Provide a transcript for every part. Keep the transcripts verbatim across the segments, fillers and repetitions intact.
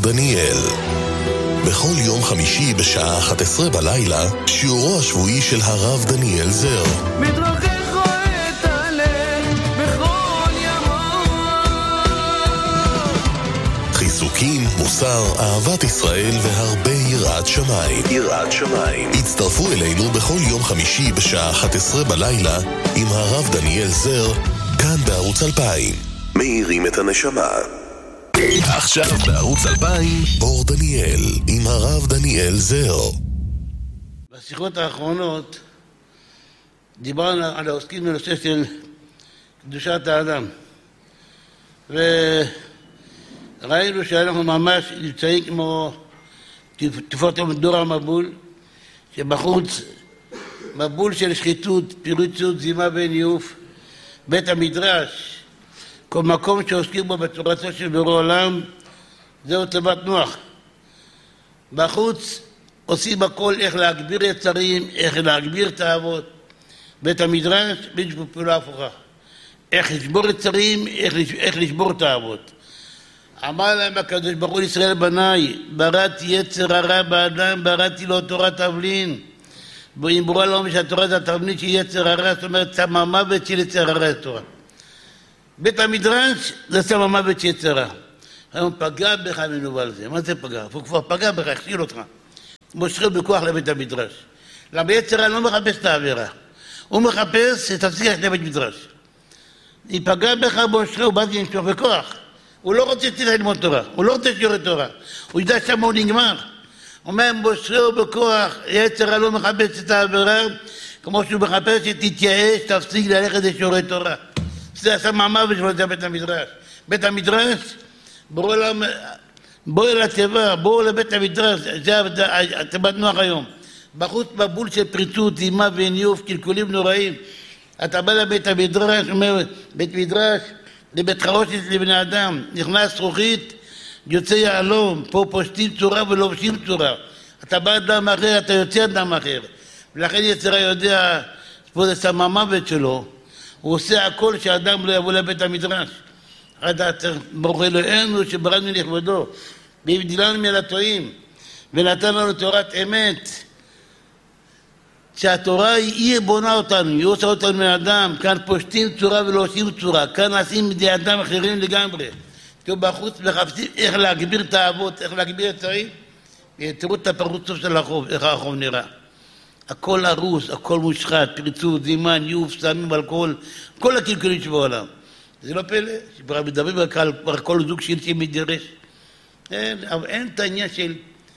דניאל. בכל יום חמישי בשעה אחת עשרה בלילה, שיעורו השבועי של הרב דניאל זר. מדרכך את הלב בכל ימות. חיזוקים, מוסר, אהבת ישראל והרבה יראת שמיים. יראת שמיים. הצטרפו אלינו בכל יום חמישי בשעה אחת עשרה בלילה עם הרב דניאל זר, כאן בערוץ אלפיים. מאירים את הנשמה. עכשיו בערוץ אלפיים, אור דניאל עם הרב דניאל זר. בשיחות האחרונות דיברנו על העוסקים בנושא של קדושת האדם, וראינו שאנחנו ממש נמצאים כמו תקופות דור המבול, שבחוץ מבול של שחיתות, פירוצות, זימה וניאוף. בית המדרש, כל מקום שעוסקים בו בצורתו של בורא עולם, זהו תיבת נוח. בחוץ עושים הכל איך להגביר יצרים, איך להגביר תאוות. בית המדרש בדיוק פעולה הפוכה, איך לשבור יצרים, איך, איך לשבור תאוות. אמר להם הקדוש ברוך הוא ישראל בניי, בראתי יצר הרע באדם, בראתי לו תורת תבלין. אם ברור לו שהתורה זה התבלין של יצר הרע, זאת אומרת סם המוות של יצר הרע התורה. בית המדרש זה סם המוות של יצר הרע. היום פגע בך מנובל זה. מה זה פגע? הוא כבר פגע בך, הכשיל אותך. מושכו בכוח לבית המדרש. למה יצר הרע לא מחפש את העבירה. הוא מחפש שתפסיק לבית מדרש. אם פגע בך מושכו, הוא בא למשוך בכוח. הוא לא רוצה שתלך ללמוד תורה, הוא לא רוצה שיעורי תורה. הוא ידע שמה הוא נגמר. הוא אומר, מושכו בכוח, יצר הרע לא מחפש את העבירה, כמו שהוא מחפש שתתייאש, תפסיק ללכת לשיעורי תורה. זה עשה מאמר בשביל זה בית המדרש. בית המדרש, בואו אל הטבע, בואו לבית המדרש, זה התיבת נוח היום. בחוץ מבול של פריצות, זימה וניאוף, קלקולים נוראים. אתה בא לבית המדרש, אומר, בית מדרש, לבית חרושת לבני אדם, נכנס זכוכית, יוצא יעלום, פה פושטים צורה ולובשים צורה. אתה בא אדם אחר, אתה יוצא אדם אחר. ולכן יצרה יודע, פה זה סם המוות שלו, הוא עושה הכל שהאדם לא יבוא לבית המדרש. עד ברוך אלוהינו שבראנו לכבודו, והבדילנו מן הטועים, ונתן לנו תורת אמת, שהתורה היא בונה אותנו, היא עושה אותנו מאדם. כאן פושטים צורה ולא עושים צורה, כאן עושים מדי אדם אחרים לגמרי. כי בחוץ מחפשים איך להגביר את האבות, איך להגביר את הצעים, תראו את הפרצוף של החוב, איך החוב נראה. הכל הרוס, הכל מושחת, פריצות, זימן, יוף, סמים, אלכוהול, כל הקלקולים שבעולם. זה לא פלא, שמדברים על כל זוג של שמתגרש. אין, אבל אין את העניין של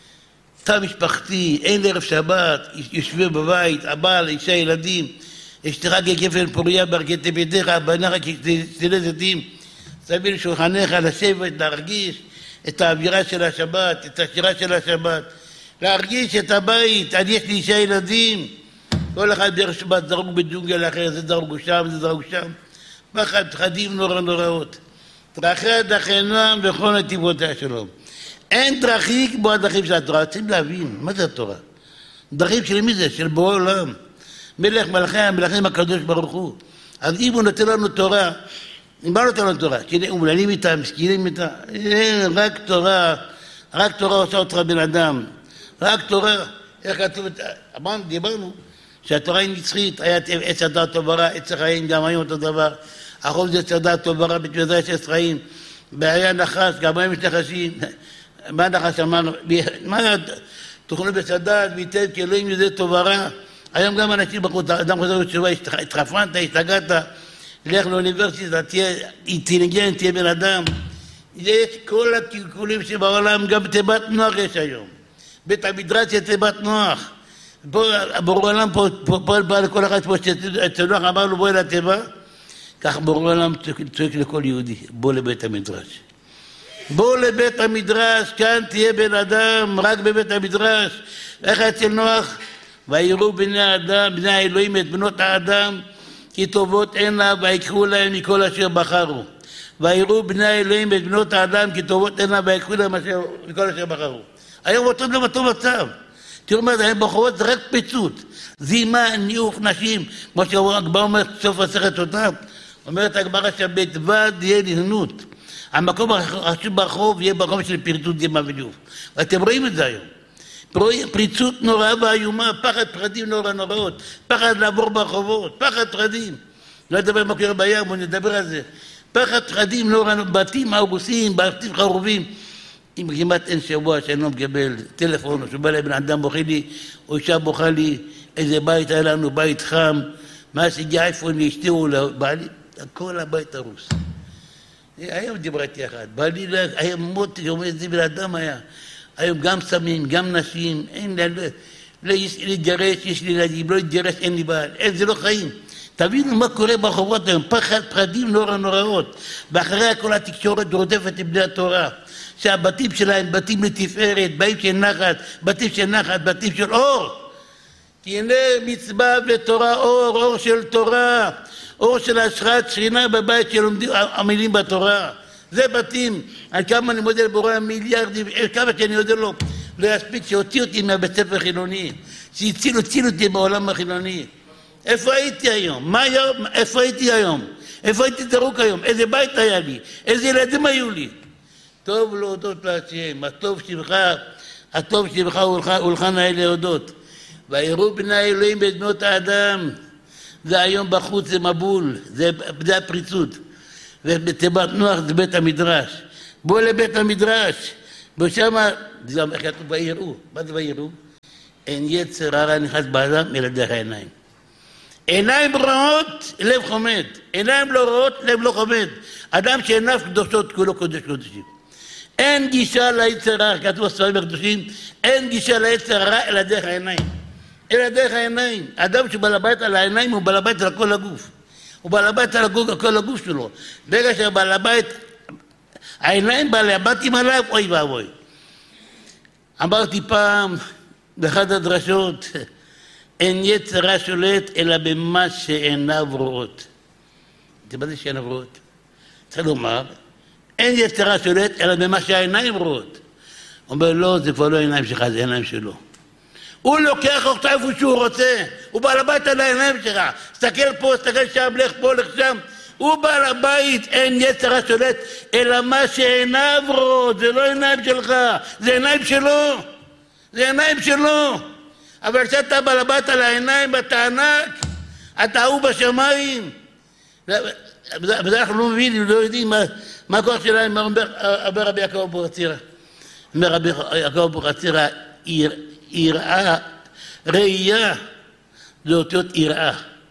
תא משפחתי, אין ערב שבת, יושבים בבית, הבעל, אישה, ילדים, אשתך ככפל פוריה בהרכתי בידיך, בניך כסלי זיתים, סביב לשולחניך, לשבת, להרגיש את האווירה של השבת, את השירה של השבת, להרגיש את הבית, עד יש לי אישה ילדים, כל אחד דרך שבת זרוג בג'ונגל אחר, זה זרוג שם, זה זרוג שם, פחד, פחדים נורא נוראות, דרכיה דחינם וכל נתיבותיה שלום. אין דרכים כמו הדרכים של התורה, צריכים להבין, מה זה התורה? דרכים של מי זה? של בורא עולם. מלך מלכי המלכים הקדוש ברוך הוא. אז אם הוא נותן לנו תורה, מה נותן לנו תורה? אומללים איתה, משכילים איתה, אין, רק תורה, רק תורה עושה אותך בן אדם. רק תורה, איך כתוב, אמרנו, דיברנו, שהתורה היא נצחית, היה עץ הדעת טוב ורע, עץ החיים, גם היום אותו דבר. החוב זה עץ הדעת טוב ורע, בתמדה יש עץ חיים. בעיה נחש, גם היום יש נחשים. מה נחש אמרנו? מה תאכלו בסדת וייתן כי אלוהים יודע טוב ורע. היום גם אנשים בחוץ, אדם חוזר בתשובה, התחפנת, השתגעת, לך לאוניברסיטה, תהיה אינטליגנט, תהיה בן אדם. יש כל הקלקולים שבעולם, גם תיבת נוח יש היום. בית המדרש יש תיבת נוח. בורא עולם פועל בא לכל אחד פה, אצל נוח אמרנו בוא אל התיבה, כך בורא עולם צועק לכל יהודי, בוא לבית המדרש. בוא לבית המדרש, כאן תהיה בן אדם, רק בבית המדרש. איך אצל נוח? ויראו בני האדם, בני האלוהים את בנות האדם, כי טובות הנה, ויקחו להם מכל אשר בחרו. ויראו בני האלוהים את בנות האדם, כי טובות הנה, ויקחו להם מכל אשר בחרו. היום אותם לא באותו מצב. תראו מה זה, הם בחורות, זה רק פיצות. זימה, ניאוף, נשים, כמו שהגמרא אומרת, סוף מסכת אותם, אומרת הגמרא שבית ועד יהיה נהנות. המקום החשוב ברחוב יהיה מקום של פריצות דמע וליוף. ואתם רואים את זה היום. פריצות נוראה ואיומה, פחד פחדים נורא נוראות, פחד לעבור ברחובות, פחד פחדים. לא נדבר מה קורה בים, בוא נדבר על זה. פחד פחדים נורא, בתים הרוסים, בתים חרובים. אם כמעט אין שבוע שאני לא מקבל טלפון, או שבא לי בן אדם בוכה לי, או אישה בוכה לי, איזה בית היה לנו, בית חם, מה שהגיע אייפון לאשתי או לבעלי, כל הבית הרוס. היום דיברתי אחת, בעלי לא, היה מות, איזה בן אדם היה. היום גם סמים, גם נשים, אין לי, לא להתגרש, יש לי ילדים, לא להתגרש, אין לי בעל, אין, זה לא חיים. תבינו מה קורה ברחובות היום, פחד פחדים נורא נוראות, ואחרי כל התקשורת רודפת את בני התורה, שהבתים שלהם בתים לתפארת, בתים של נחת, בתים של נחת, בתים של אור. תהנה מצווה ותורה אור, אור של תורה, אור של השראת שכינה בבית שלומדים המילים בתורה. זה בתים, על כמה אני מודה לבורא מיליארדים, כמה שאני יודע לו, לא יספיק שהוציא אותי מהבית ספר חילוני, שהצילו, הצילו אותי בעולם החילוני. איפה הייתי היום? מה היום? איפה הייתי היום? איפה הייתי זרוק היום? איזה בית היה לי? איזה ילדים היו לי? טוב להודות להשם, הטוב שבך, הטוב שבך ולך נאה להודות. ויראו בני האלוהים ואת בנות האדם, זה היום בחוץ, זה מבול, זה, זה הפריצות. ובתיבת נוח זה בית המדרש. בוא לבית המדרש, ושם, זה גם איך כתוב ויראו, מה זה ויראו? אין יצר הרע נכנס באדם אלא דרך העיניים. עיניים רעות, לב חומד. עיניים לא רעות, לב לא חומד. אדם שעיניו קדושות, כולו קודש קודשים. אין גישה ליצר הרע, כתוב בספרים הקדושים, אין גישה ליצר הרע אלא דרך העיניים. אלא דרך העיניים. אדם שבעל הבית על העיניים הוא בעל הבית על כל הגוף. הוא בעל הבית על כל הגוף שלו. ברגע שבעל הבית, העיניים בעל הבתים עליו, אוי ואבוי. אמרתי פעם, באחת הדרשות, אין יצר רע שולט אלא במה שעיניו רואות. זה מה זה שעיניו רואות? צריך לומר, אין יצר רע שולט אלא במה שהעיניים רואות. הוא אומר, לא, זה כבר לא העיניים שלך, זה העיניים שלו. הוא לוקח אותך איפה שהוא רוצה, הוא בעל הבית על העיניים שלך. תסתכל פה, תסתכל שם, לך פה, לך שם. הוא בעל הבית, אין יצר רע שולט אלא מה שעיניו רואות. זה לא עיניים שלך, זה עיניים שלו. זה עיניים שלו. אבל כשאתה בעל הבית על העיניים, אתה ענק, אתה הוא בשמיים. וזה אנחנו לא מבינים, לא יודעים מה הכוח שלהם, אומר רבי יעקב אבוחצירא. אומר רבי יעקב אבוחצירא, יראה, ראייה, זה אותיות יראה.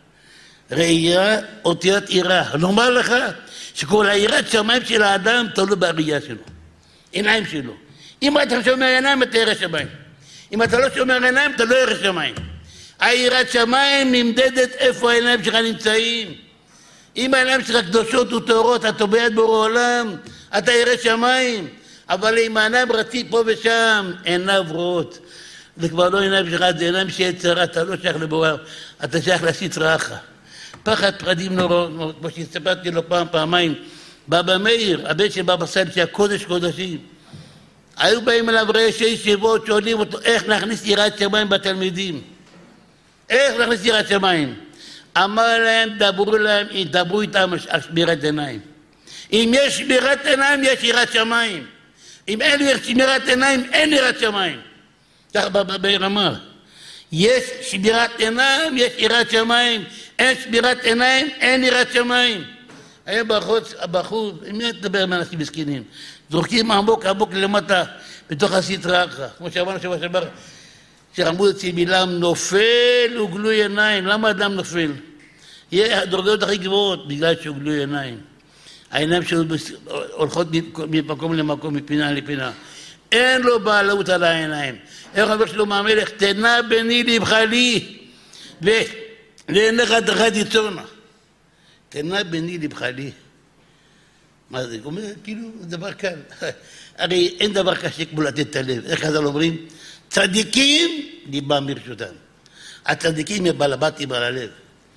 ראייה, אותיות יראה. נאמר לך שכל היראת שמיים של האדם תלוי בראייה שלו, עיניים שלו. אם אתה שומר עיניים, אתה ירא שמיים. אם אתה לא שומר עיניים, אתה לא ירא שמיים. היראת שמיים נמדדת איפה העיניים שלך נמצאים. אם העיניים שלך קדושות וטהורות, אתה ביד בורא עולם, אתה ירא שמיים. אבל אם העיניים רצים פה ושם, עיניו רואות. זה כבר לא עיניים שלך, זה עיניים שיצרה, אתה לא שייך לבורא, אתה שייך לסטרא אחרא. פחד פחדים נורא, כמו שהסתפרתי לו פעם, פעמיים, בבא מאיר, הבן של בבא סאלי, שהיה קודש קודשים. היו באים אליו ראשי ישיבות, שואלים אותו, איך נכניס יראת שמיים בתלמידים? איך נכניס יראת שמיים? אמר להם, דברו להם, דברו איתם על שמירת עיניים. אם יש שמירת עיניים, יש יראת שמיים. אם אין שמירת עיניים, אין יראת שמיים. כך בבא מאיר אמר. יש שמירת עיניים, יש יראת שמיים. אין שמירת עיניים, אין יראת שמיים. היה בחוץ, הבחור, מי תדבר מאנשים מסכנים? זורקים עמוק עמוק למטה, בתוך הסטרא אחרא. כמו שאמרנו שבוע שעבר, שרמבו אצלי מילה נופל וגלוי עיניים. למה אדם נופל? יהיה הדרגות הכי גבוהות, בגלל שהוא גלוי עיניים. העיניים שלו הולכות ממקום למקום, מפינה לפינה. אין לו בעלות על העיניים. איך אומר שלום המלך, תנה בני לבך לי, ואין לך דחת יצורנה. תנה בני לבך לי. מה זה? הוא אומר, כאילו, זה דבר קל. הרי אין דבר קשה כמו לתת את הלב. איך חז"ל אומרים? צדיקים, ליבם ברשותם. הצדיקים הם בעל הבתים על הלב.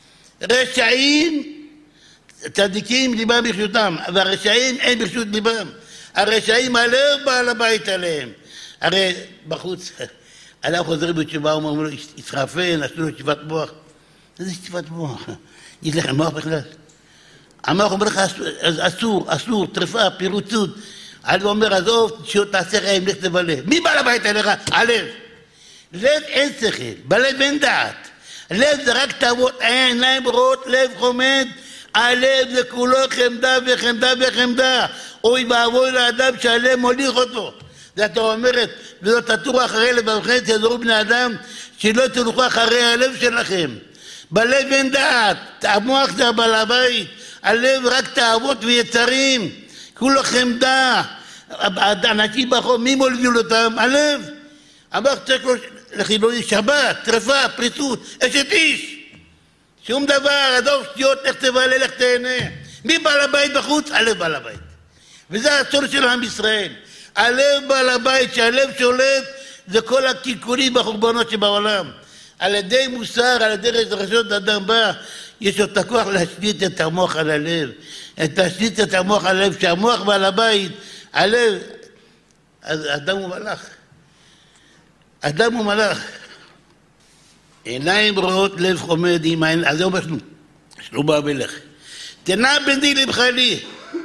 רשעים, צדיקים, ליבם ברשותם. והרשעים אין ברשות ליבם. הרשעים הלב בעל הבית עליהם. הרי בחוץ, עליו חוזרים בתשובה, אומרים לו, ישרפן, עשו לו שטיפת מוח. איזה שטיפת מוח? יש לכם מוח בכלל? המלאך אומר לך, אסור, אסור, טרפה, פירוצות. הלב אומר, עזוב, תעשה רעים, לך תבלה. מי בא לבית אליך? הלב. לב אין שכל, בלב אין דעת. לב זה רק תאוות, העיניים רואות, לב חומד. הלב זה כולו חמדה וחמדה וחמדה. אוי ואבוי לאדם שהלב מוליך אותו. זה התורה אומרת, ולא תטורו אחרי לבבכם, תעזרו בני אדם, שלא תלכו אחרי הלב שלכם. בלב אין דעת, המוח זה הבעל הבית, הלב רק תאוות ויצרים, כולו חמדה. אנשים בחור, מי מוליכים אותם? הלב. אמר צריך לו לחילוני שבת, טרפה, פריצות, אשת איש. שום דבר, עזוב שטויות, לך תבלה, לך תהנה. מי בעל הבית בחוץ? הלב בעל הבית. וזה הצורך של עם ישראל. הלב בעל הבית, שהלב שולט, זה כל הקלקולים והחורבנות שבעולם. על ידי מוסר, על ידי רשות אדם בא, יש לו את הכוח להשליט את המוח על הלב. להשליט את המוח על הלב, שהמוח בעל הבית, הלב, אז אדם הוא מלאך. אדם הוא מלאך. עיניים רואות לב חומד עם העין, אז זה אומר שלום, שלום המלך. תנע בני לבך לי.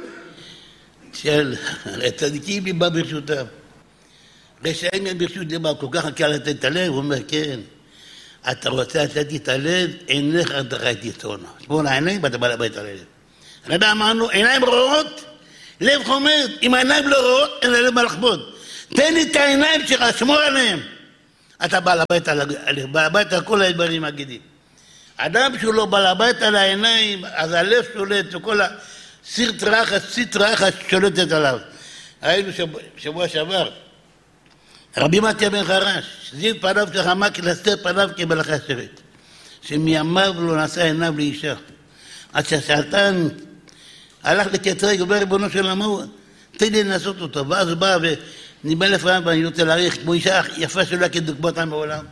של הצדיקים לי בא ברשותם. רשעים הם ברשות למה, כל כך קל לתת את הלב, הוא אומר כן. אתה רוצה לתת את הלב, עיניך דרך יתרונו. שמונה העיניים, אתה בא לבית על הלב. רדה אמרנו, עיניים רואות, לב חומד. אם העיניים לא רואות, אין ללב מה לחבוד. תן לי את העיניים שלך, שמור עליהם. אתה בא לבית על הלב, בא לבית על כל הדברים הגידים. אדם שהוא לא בא לבית על העיניים, אז הלב שולט, וכל הסרט רחש, סרט רחש שולטת עליו. ראינו שבוע שעבר, רבי מתיה בן חרש, זיו פניו כחמה כלסתר פניו כמלאכי השרת, שמימיו לא נשא עיניו לאישה. עד שהשעתן הלך לקטרג, אומר ריבונו של עמו, תן לי לנסות אותו, ואז הוא בא וניבא לפעמים, ואני רוצה להעריך, כמו אישה יפה שלא כדוגמתה מעולם.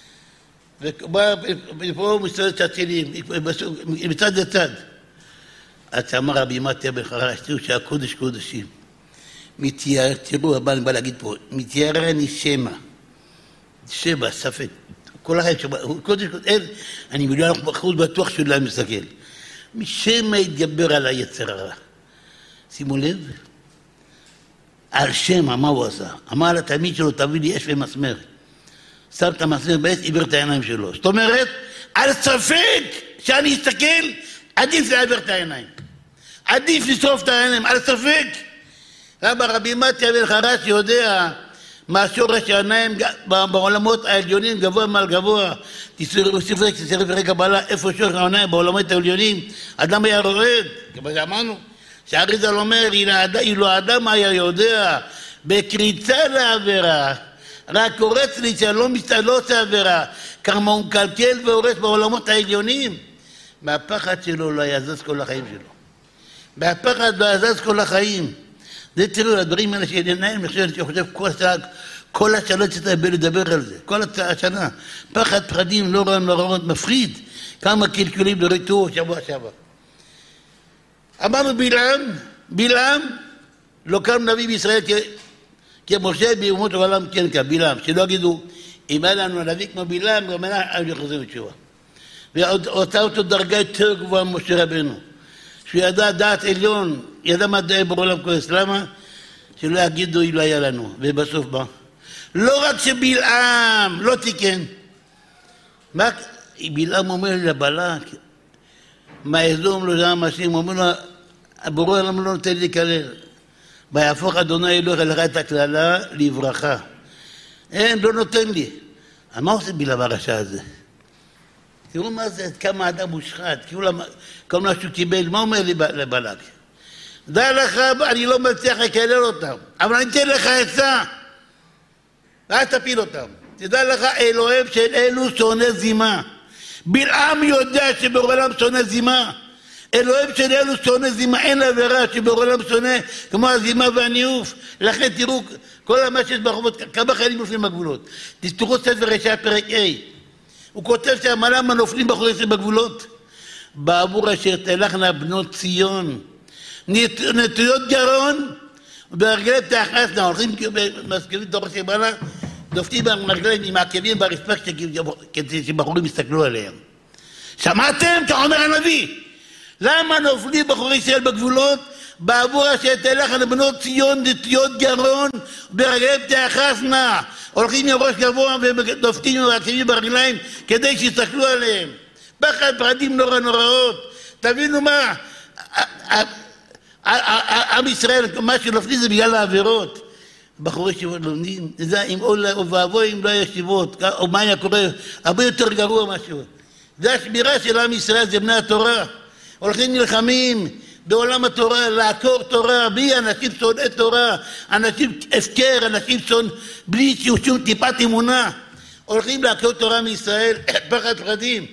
ובא, ופה הוא מסתובב צד שלי, מצד לצד. עד שאמר רבי מתיה בן חרש, תראו שהקודש קודשים. מתיירא, תראו, הבא אני בא להגיד פה, מתיירא אני שמא, שבע, ספק, כל החיים שבא, קודש קודש, אני מיליון אחוז בטוח שהוא לא מסתכל. משמא יתגבר על היצר הרע. שימו לב, על שמא, מה הוא עשה? אמר לתלמיד שלו, תביא לי אש ומסמר. שם את המסמר בעץ, עיבר את העיניים שלו. זאת אומרת, על ספק שאני אסתכל, עדיף להעביר את העיניים. עדיף לשרוף את העיניים, על ספק. רבי רבי מתיה בן חרש יודע מה שורש העיניים בעולמות העליונים, גבוה מעל גבוה. תסתכלו ספרי קבלה, איפה שורש העיניים בעולמות העליונים, אדם היה רועד, כמו שאמרנו, שהאריז"ל אומר, אילו האדם היה יודע בקריצה לעבירה, רק קורץ לי שלא לא עושה עבירה, כמה הוא מקלקל והורס בעולמות העליונים, מהפחד שלו לא יזז כל החיים שלו. מהפחד לא יזז כל החיים. זה תראו, הדברים האלה של עיניים, אני חושב כל השנה, כל השנה צריך לדבר על זה, כל השנה. פחד, פחדים, לא רעיון, לא רעיון, מפחיד. כמה קלקולים לריתור שבוע שעבר. אמרנו בלעם, בלעם, לא קם נביא בישראל כמשה באומות העולם, כן, כבלעם, שלא יגידו, אם היה לנו נביא כמו בלעם, גם אנחנו חוזרים בתשובה. ואותה אותו דרגה יותר גבוהה משה רבנו. שהוא ידע דעת עליון, ידע מה דעה בעולם כועס, למה? שלא יגידו אילו היה לנו, ובסוף בא. לא רק שבלעם לא תיקן, מה בלעם אומר לבלק, מה יזום לו זה המשים, הוא אומר לו, הבורא למה לא נותן לי לקלל, ויהפוך אדוני אלוהיך לך את הקללה לברכה. אין, לא נותן לי. מה עושה בלעם הרשע הזה? תראו מה זה, כמה אדם מושחת, תראו כל מה שהוא קיבל, מה אומר לי לבלק? דע לך, אני לא מצליח לקלל אותם, אבל אני אתן לך עצה, ואז תפיל אותם. תדע לך, אלוהים של אלו שונא זימה. בלעם יודע שבעולם שונא זימה. אלוהים של אלו שונא זימה, אין עבירה שבעולם שונא, כמו הזימה והניאוף. לכן תראו, כל מה שיש ברחובות, כמה חיילים נופלים בגבולות. תראו ספר ישעיה פרק A. הוא כותב שהמלאמה נופלים בחורים בגבולות. בעבור אשר תלכנה בנות ציון, נטויות גרון, וברגלי תאחזנה, הולכים מסכבים תוך שבעלה, דופתים ברגליים עם העקבים ברספק כדי שבחורים יסתכלו עליהם. שמעתם? כך אומר הנביא, למה נופלים בחורי ישראל בגבולות? בעבור אשר תלך לבנות ציון דתיות גרון ברגליהם תאחזנה. הולכים עם ראש גבוה ודופקים ומעצימים ברגליים כדי שיסתכלו עליהם. פחד פחדים נורא נוראות. תבינו מה, עם ישראל, מה שנופלים זה בגלל העבירות. בחורי ישיבות לומדים, זה אם אוי ואבוי אם לא היה ישיבות, או מה היה קורה, הרבה יותר גרוע משהו. זה השמירה של עם ישראל, זה בני התורה. הולכים נלחמים בעולם התורה, לעקור תורה, בלי אנשים שונאי תורה, אנשים הפקר, אנשים שונא, בלי שום טיפת אמונה. הולכים לעקור תורה מישראל, פחד פחדים.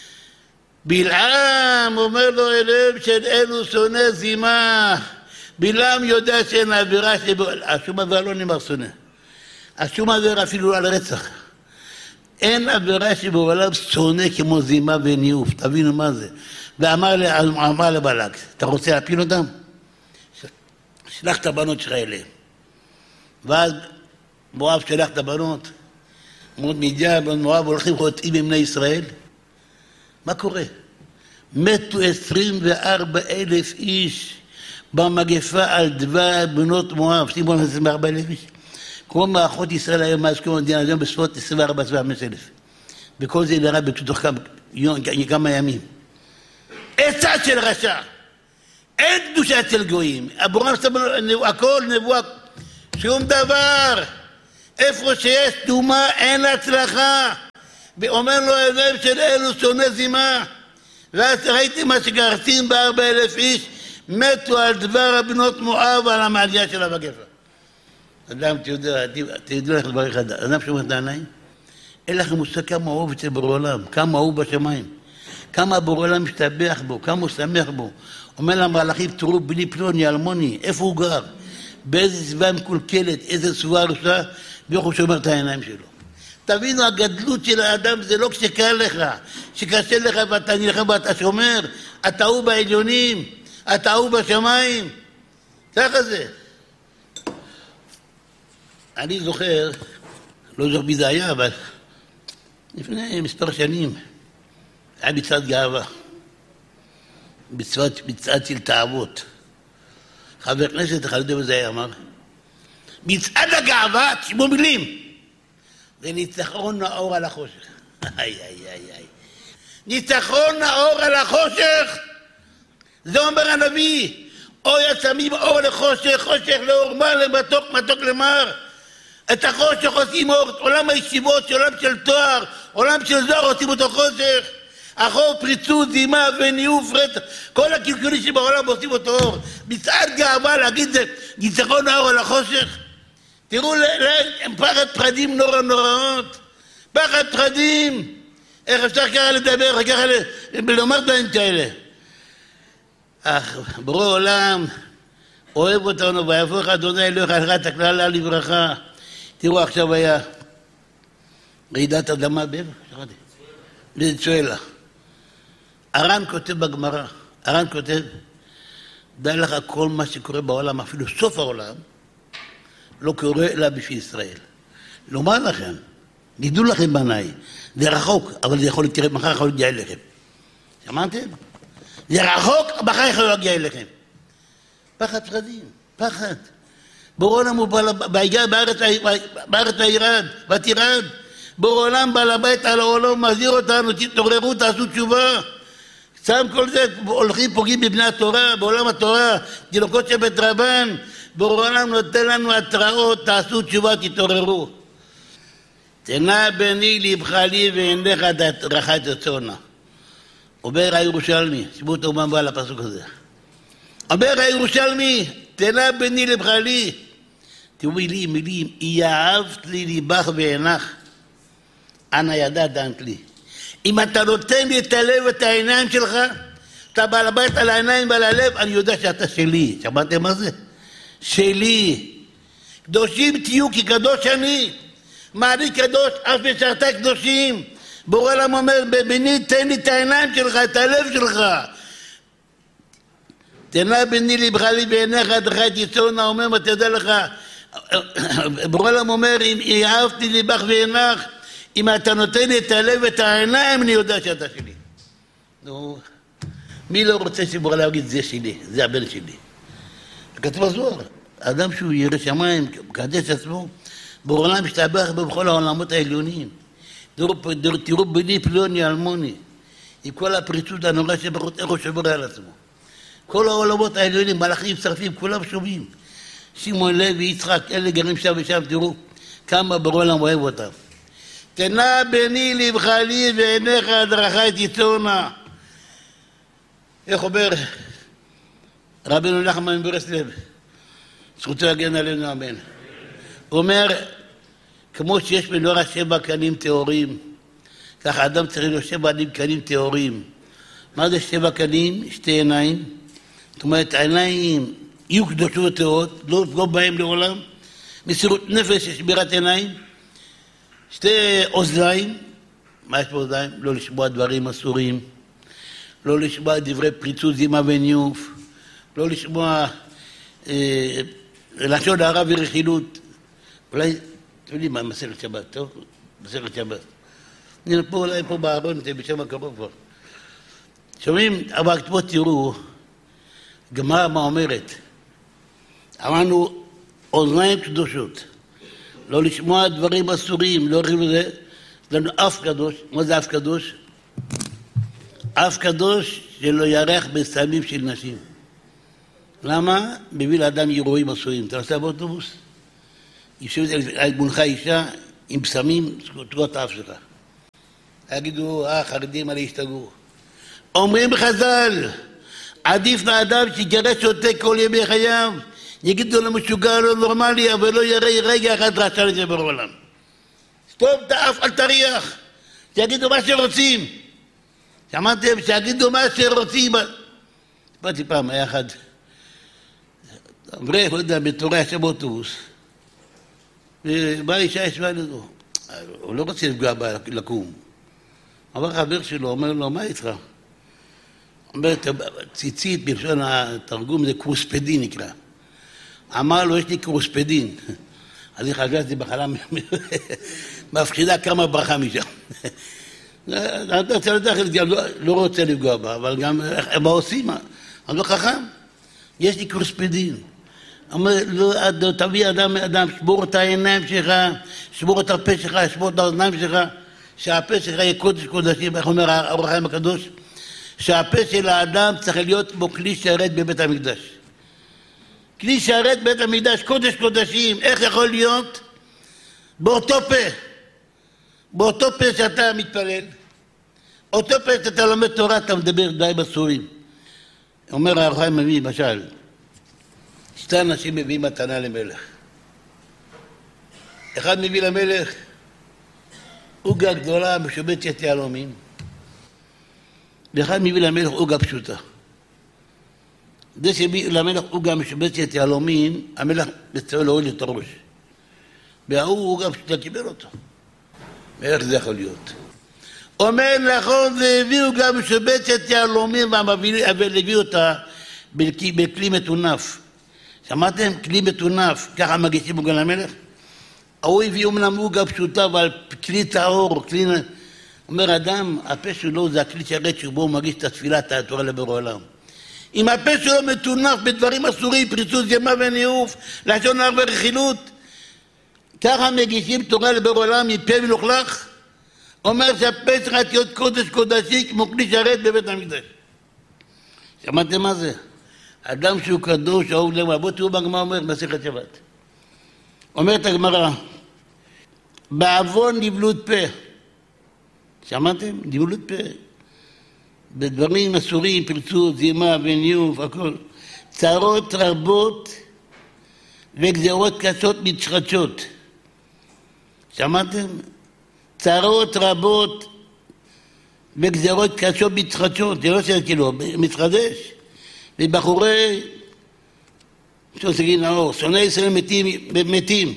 בלעם אומר לו אליהם של אלו שונא זימה. בלעם יודע שאין עבירה, השום עבירה לא נאמר שונא. השום עבירה אפילו על רצח. אין עבירה שבעולם שונא כמו זימה וניאוף, תבינו מה זה. ואמר לבלק, אתה רוצה להפיל אותם? שלח את הבנות שלך אליהם. ואז מואב שלח את הבנות, מאוד מידיעה, מואב הולכים חוטאים עם בני ישראל. מה קורה? מתו עשרים וארבע אלף איש במגפה על דבר בנות מואב. שימו על עשרים וארבע אלף איש. כמו מערכות ישראל היום, מאז קום המדינה, היום בסביבות עשרים וארבע עד חמש אלף. וכל זה נראה בתוך כמה ימים. עצה של רשע. אין קדושה אצל גויים. הבורא הכל נבואה, שום דבר. איפה שיש תאומה אין הצלחה. ואומר לו אליהם של אלו שונא זימה. ואז ראיתי מה שגרסים בארבע אלף איש, מתו על דבר הבנות מואב על המעלייה של המגפה. אדם, תדעו לך דבר אחד, אדם שאומר את העיניים, אין לכם מושג כמה אהוב אצל בורא עולם, כמה אהוב בשמיים, כמה בורא עולם משתבח בו, כמה הוא שמח בו. אומר למלאכים, תראו בני פלוני, אלמוני, איפה הוא גר? באיזה סביבה מקולקלת, איזה סביבה רוסה, ואיך הוא שומר את העיניים שלו. תבינו, הגדלות של האדם זה לא כשקל לך, שקשה לך ואתה נלחם ואתה שומר, אתה הוא בעליונים, אתה הוא בשמיים, ככה זה. אני זוכר, לא זוכר מי זה היה, אבל לפני מספר שנים, היה מצעד גאווה, מצעד של תאוות. חבר כנסת אחד יודע וזה היה אמר, מצעד הגאווה, תשמעו מילים, זה ניצחון האור על החושך. איי, איי, איי, איי. ניצחון האור על החושך, זה אומר הנביא, אוי עצמים אור לחושך, חושך לאור מר למתוק, מתוק למר. את החושך עושים אור, עולם הישיבות, עולם של תואר, עולם של זוהר עושים אותו חושך. החור, פריצות, זימה וניאוף, רצח, כל הקלקולים שבעולם עושים אותו אור. מצעד גאווה להגיד זה ניצחון האור על החושך. תראו, הם פחד פחדים נורא נוראות, פחד פחדים. איך אפשר ככה לדבר, ככה לומר דברים כאלה? אך בורא עולם אוהב אותנו, ויהפוך אדוני אלוהיך רעת הכללה לברכה. תראו, עכשיו היה רעידת אדמה באיפה? בוונצואלה. הר"ן כותב בגמרא, הר"ן כותב, דע לך כל מה שקורה בעולם, אפילו סוף העולם, לא קורה אלא בשביל ישראל. לומר לכם, גידו לכם בעיניי, זה רחוק, אבל זה יכול להתקרב, מחר יכול להגיע אליכם. שמעתם? זה רחוק, מחר יכול להגיע אליכם. פחד פחדים, פחד. בורא עולם הוא בהגיע בארץ הירד, ותירד. בורא עולם בעל הבית על העולם, מזהיר אותנו, תתעוררו, תעשו תשובה. שם כל זה, הולכים פוגעים בבני התורה, בעולם התורה, תינוקות של בית רבן. בורא עולם נותן לנו התראות, תעשו תשובה, תתעוררו. תנה בני לבך לי ועינך רחת הצונה. אומר הירושלמי, שיבו תאומם בא לפסוק הזה. אומר הירושלמי, תנה בני לבך לי. תראו מילים, מילים, יאהבת לי ליבך ועינך, אנא ידע דנת לי. אם אתה נותן לי את הלב ואת העיניים שלך, אתה בעל הבית על העיניים ועל הלב, אני יודע שאתה שלי. שמעתם מה זה? שלי. קדושים תהיו כי קדוש אני. מה אני קדוש? אף משרתי קדושים. בורא עולם אומר, בני תן לי את העיניים שלך, את הלב שלך. תנה בני לבך לי בעיניך דחה את יצונה, אומר, מה תדע לך? בורא עולם אומר, אם אהבתי ליבך ועינך, אם אתה נותן לי את הלב ואת העיניים, אני יודע שאתה שלי. נו, מי לא רוצה שבורא עולם יגיד, זה שלי, זה הבן שלי? כתוב בזוהר, האדם שהוא ירא שמיים, מקדש עצמו, בורא עולם משתבח בו בכל העולמות העליונים. תראו בני פלוני אלמוני, עם כל הפריצות הנורא שבחוץ, איך הוא שומר על עצמו. כל העולמות העליונים, מלאכים, שרפים, כולם שומעים. שמעון לוי, יצחק, אלה גרים שם ושם, תראו כמה בורא עולם אוהב אותם. תנא בני לבך לי ועיניך דרכי תיצורנה. איך אומר רבינו נחמן מברסלב, זכותו יגן עלינו אמן. הוא אומר, כמו שיש בנורה שבע קנים טהורים, ככה אדם צריך לו שבע קנים טהורים. מה זה שבע קנים? שתי עיניים. זאת אומרת, העיניים יהיו קדושות וטהורות, לא תפגעו בהם לעולם. מסירות נפש, שמירת עיניים. שתי אוזניים. מה יש באוזניים? לא לשמוע דברים אסורים. לא לשמוע דברי פריצות, זימה וניוף. לא לשמוע אה, לשון הרע ורכילות. אולי, אתם יודעים מה, מסכת שבת, טוב? מסכת שבת. אני פה אולי פה בארון, אתם בשם הקרוב כבר. שומעים, אבל פה תראו, גמרא מה אומרת. אמרנו, אוזניים קדושות. לא לשמוע דברים אסורים, לא רכיב לזה. יש לנו אף קדוש. מה זה אף קדוש? אף קדוש שלא ירח בסמים של נשים. למה? מביא לאדם אירועים אסורים. אתה נוסע באוטובוס? יושבת על מולך אישה עם פסמים, תראו את האף שלך. יגידו, אה, חרדים עלי השתגעו. אומרים בחז"ל, עדיף לאדם שיגרש שותה כל ימי חייו, יגידו לו משוגע לא נורמלי, אבל לא יראה רגע אחד רשע לזה בעולם. סתום את האף, אל תריח. שיגידו מה שרוצים. שמעתם? שיגידו מה שרוצים. באתי פעם, היה אחד. אברך, לא יודע, בתורה ישב באוטובוס. ובאה אישה ישבה לזו. הוא לא רוצה לפגוע בה לקום. אבל חבר שלו אומר לו, מה איתך? אומר, ציצית, בלשון התרגום זה קרוספדין נקרא. אמר לו, יש לי קרוספדין. אז היא חשבה שזה בחלה מפחידה כמה ברכה משם. לא רוצה לפגוע בה, אבל גם, מה עושים? אני לא חכם. יש לי קרוספדין. אומר, לא, תביא אדם אדם, שבור את העיניים שלך, שבור את הפה שלך, שבור את האוזניים שלך, שהפה שלך יהיה קודש קודשים, איך אומר האור החיים הקדוש? שהפה של האדם צריך להיות כמו כלי שרת בבית המקדש. כלי שרת בבית המקדש, קודש קודשים, איך יכול להיות? באותו פה, באותו פה שאתה מתפלל, אותו פה שאתה לומד תורה, אתה מדבר די בסורים. אומר האור החיים מביא, למשל, שתי אנשים מביאים מתנה למלך. אחד מביא למלך עוגה גדולה משובצת יהלומים, ואחד מביא למלך עוגה פשוטה. זה שהביא למלך עוגה משובצת יהלומים, המלך מצטער להוריד את הראש. והוא עוגה פשוטה קיבל אותו. ואיך זה יכול להיות? אומר נכון, זה הביא עוגה משובצת יהלומים, אבל הביא אותה בכלי מטונף. שמעתם? כלי מטונף, ככה מגישים עוגה למלך? הוא הביא אומנם עוגה פשוטה, אבל כלי טהור, כלי... אומר אדם, הפה שלו זה הכלי שרת שבו הוא מגיש את התפילה, את התורה לבורא עולם. אם הפה שלו מטונף בדברים אסורים, פריצות זימה וניאוף, לשון הרע ורכילות, ככה מגישים תורה לבורא עולם מפה מלוכלך, אומר שהפה שלך להיות קודש קודשי כמו כלי שרת בבית המקדש. שמעתם מה זה? אדם שהוא קדוש, אהוב למה, בוא תראו בגמרא אומר, מסכת שבת. אומרת הגמרא, בעוון נבלות פה. שמעתם? נבלות פה. בדברים אסורים, פרצות, זימה וניוף, הכל. צרות רבות וגזרות קשות מתחדשות. שמעתם? צרות רבות וגזרות קשות מתחדשות. זה לא שכאילו, מתחדש. ובחורי, שעושים נאור, שונאי ישראל מתים, מתים.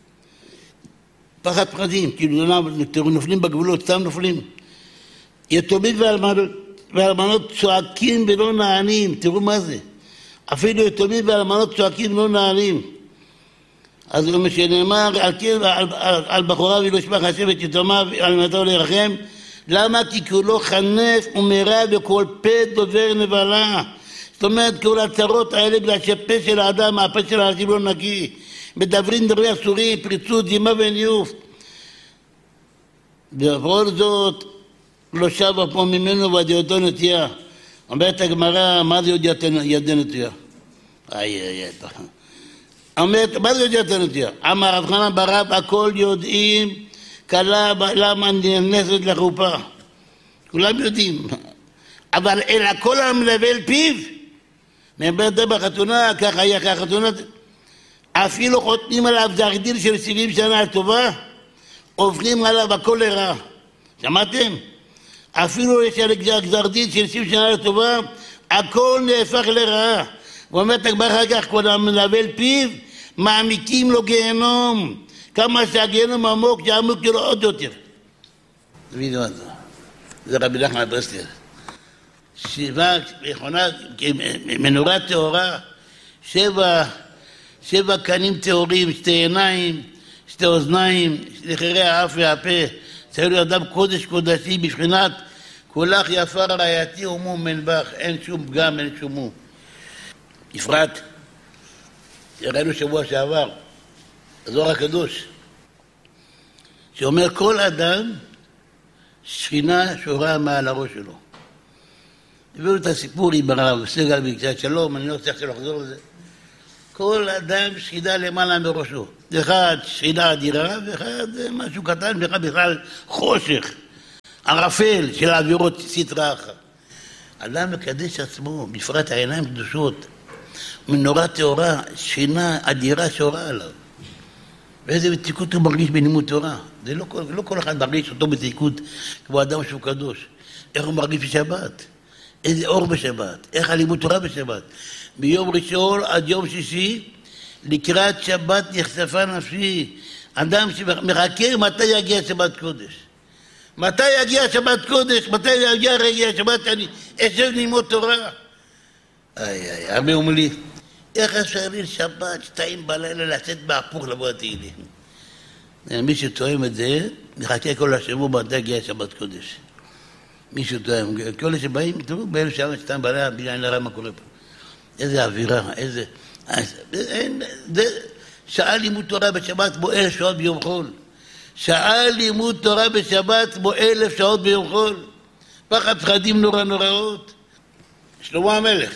פחד פחדים, כאילו נופלים בגבולות, סתם נופלים. יתומים ואלמנות, ואלמנות צועקים ולא נענים, תראו מה זה. אפילו יתומים ואלמנות צועקים ולא נענים. אז מה שנאמר, על, על, על, על בחוריו ולא ישמח השם את יתומיו, אלמנתו להירחם, למה? כי כולו חנף ומרע בכל פה דובר נבלה. זאת אומרת, כל הצרות האלה בגלל שהפה של האדם, הפה של האנשים לא נקי. מדברים דברי אסורים, פריצות, זימה וניוף. בכל זאת, לא שבה פה ממנו וידיעותו נטייה. אומרת הגמרא, מה זה ידי נטייה? איי איי איי. אומרת, מה זה ידיעותו נטייה? אמר רב חנן בר רבא, הכל יודעים, כלה למה נכנסת לחופה. כולם יודעים. אבל אלא כל המלווה אל פיו. מבית בחתונה, ככה היה ככה חתונה. אפילו חותמים עליו גזר דין של שבעים שנה טובה, עוברים עליו הכל לרע. שמעתם? אפילו יש על גזר דין של שבעים שנה טובה, הכל נהפך לרעה. ואומרת הגמרא אחר כך, כל המלווה אל פיו, מעמיקים לו גיהנום. כמה שהגיהנום עמוק, יעמוק לו עוד יותר. זה רבי נחמן מברסלב. שבע, מנורה טהורה, שבע, שבע קנים טהורים, שתי עיניים, שתי אוזניים, שתי חירי האף והפה. צריך להיות אדם קודש קודשי בבחינת כולך יפה רעייתי ומום מנבח, אין שום פגם, אין שום מום. בפרט, ראינו שבוע שעבר, הזוהר הקדוש, שאומר כל אדם שכינה שורה מעל הראש שלו. הביאו את הסיפור עם הרב סגל בקצת שלום, אני לא צריך לחזור לזה. כל אדם שכינה למעלה מראשו. אחד שכינה אדירה, ואחד משהו קטן, ואחד בכלל חושך, ערפל של האווירות סטרה אחת. אדם מקדש עצמו, בפרט העיניים קדושות, מנורה טהורה, שכינה אדירה שורה עליו. ואיזה מתיקות הוא מרגיש בלימוד תורה. זה לא, לא כל אחד מרגיש אותו מתיקות כמו אדם שהוא קדוש. איך הוא מרגיש בשבת? איזה אור בשבת? איך הלימוד תורה בשבת? ביום ראשון עד יום שישי, לקראת שבת נחשפה נפשי. אדם שמחכה מתי יגיע שבת קודש. מתי יגיע שבת קודש? מתי יגיע רגע שבת? אני אשב ללמוד תורה. איי איי, הרבה אומר לי, איך אפשר לי שבת, שתיים בלילה, לצאת בהפוך לבוא התהילים? מי שטועם את זה, מחכה כל השבוע מתי יגיע שבת קודש. מי שטועם, כל אלה שבאים, תראו, באלף שעה שתיים בלילה, בגלל נראה מה קורה פה. איזה אווירה, איזה... אין, זה... שעה לימוד תורה בשבת בו אלף שעות ביום חול. שעה לימוד תורה בשבת בו אלף שעות ביום חול. פחד פחדים נורא נוראות. שלמה המלך,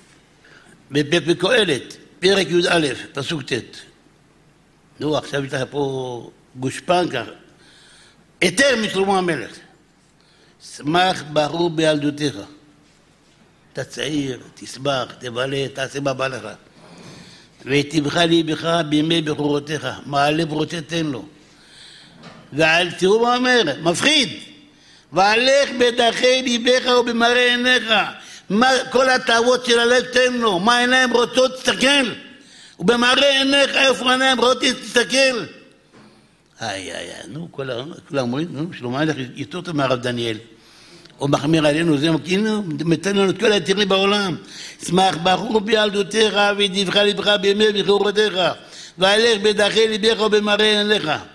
בקהלת, פרק י"א, פסוק ט'. נו, עכשיו יש לך פה גושפנקה. היתר משלמה המלך. שמח ברור בילדותיך. אתה צעיר, תשמח, תבלה, תעשה מה בא לך. ותבך ליבך בימי בחורותיך, מעלה ברוצה תן לו. ועל תראו מה אומר, מפחיד. והלך בדרכי ליבך ובמראה עיניך. מה, כל התאוות של הלב תן לו, מה עיניים רוצות תסתכל. ובמראה עיניך איפה עיניים רוצות תסתכל. איי איי איי, נו, כולם אומרים, נו, שלמה המלך יותר טוב מהרב דניאל. הוא מחמיר עלינו, זה כאילו, מתן לנו את כל היתרים בעולם. שמח בחור בילדותיך ודבך ליבך בימי בחורותיך, והלך בדרכי ליבך ובמראה עיניך.